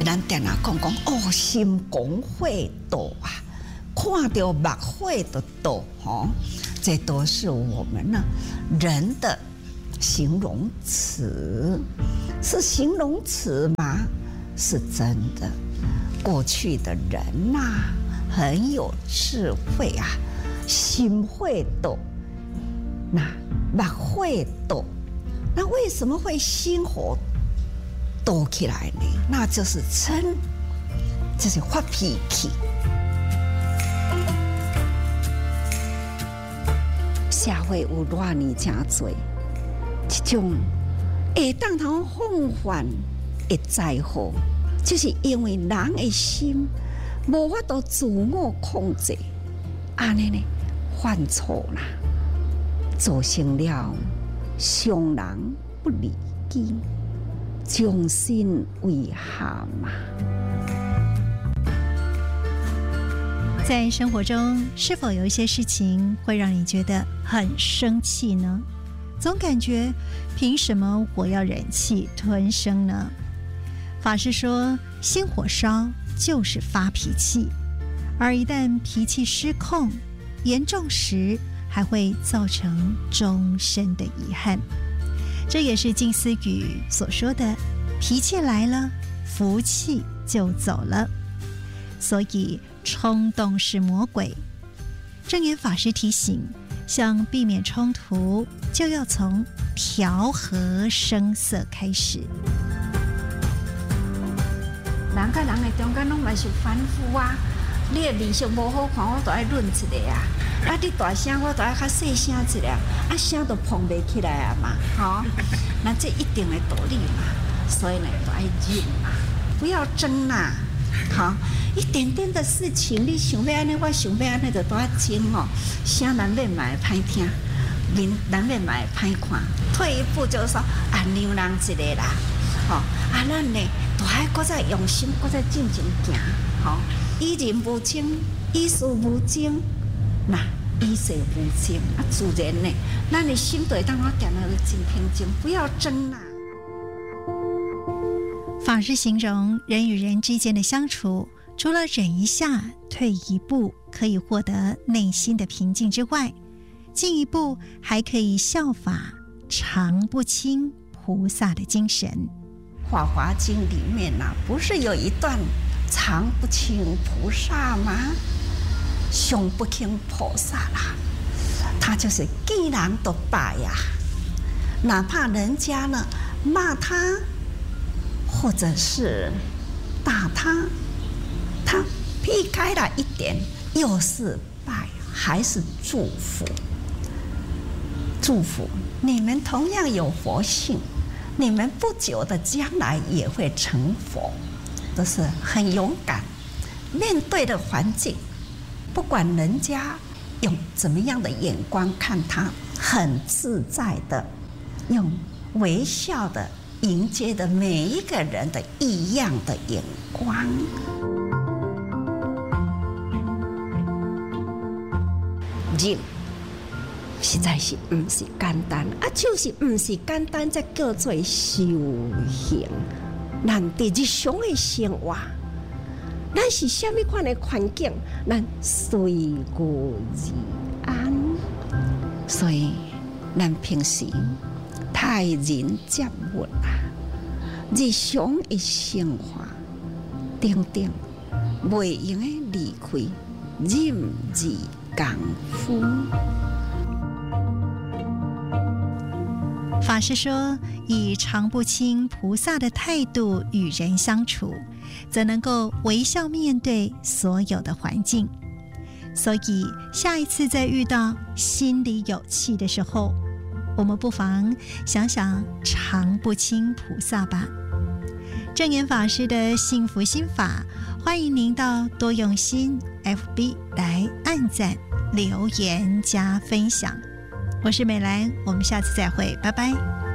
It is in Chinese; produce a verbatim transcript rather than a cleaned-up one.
咱定下讲讲哦，心公会道啊，看到目会的道哦，这都是我们呢人的形容词，是形容词吗？是真的。过去的人呐、啊，很有智慧啊，心会道，那目会道，那为什么会心火抖起来呢？那就是嗔，就是发脾气。社会有偌尼真多，这种会当通放缓的灾祸，就是因为人的心无法度自我控制，安尼呢犯错啦，造成了伤人不利己。将心为寒嘛。 在生活中，是否有一些事情会让你觉得很生气呢？总感觉凭什么我要忍气吞声呢？法师说，心火烧就是发脾气，而一旦脾气失控，严重时还会造成终身的遗憾。这也是静思语所说的，脾气来了，福气就走了。所以冲动是魔鬼。正言法师提醒，想避免冲突，就要从调和声色开始。 人甲人的中间拢嘛是反复啊，你的面色无好看，我都爱润一下啊。啊，你大声，我都爱较细声一下，啊，声都捧袂起来啊嘛，吼、哦，那这一定的道理嘛，所以呢，都爱忍嘛，不要争啦，好、哦，一点点的事情，你想要安尼，我想要安尼，就都爱争哦，声难免嘛会歹听，面难免嘛会歹看，退一步就是说，啊，让人一个啦，吼、哦，啊，咱呢，都爱搁再用心，搁再静静行，吼、哦，以人无争，以事无争。那以事无争啊，自然呢，咱的心对当我点了真平静，不要争啦。 法师形容人与人之间的相处，除了忍一下、退一步可以获得内心的平静之外，进一步还可以效法常不轻菩萨的精神。 《法华经》里面呐、啊，不是有一段常不轻菩萨吗？上不轻菩萨啦，他就是见人都拜呀，哪怕人家呢骂他，或者是打他，他避开了一点，又是拜，还是祝福。祝福你们同样有佛性，你们不久的将来也会成佛，都是很勇敢，面对的环境。不管人家用怎么样的眼光看他，很自在的用微笑的迎接的每一个人的异样的眼光。忍实在是不是简单啊，就是不是简单才叫做修行。咱在日常的生活，咱是什么款的环境，咱随遇而安。所以咱平时待人接物啊，日常的生活等等，袂用的离开任意功夫。 法师说，以常不轻菩萨的态度与人相处，则能够微笑面对所有的环境。所以下一次再遇到心里有气的时候，我们不妨想想常不轻菩萨吧。正言法师的幸福心法，欢迎您到多用心 F B 来按赞、留言加分享。我是美兰，我们下次再会，拜拜。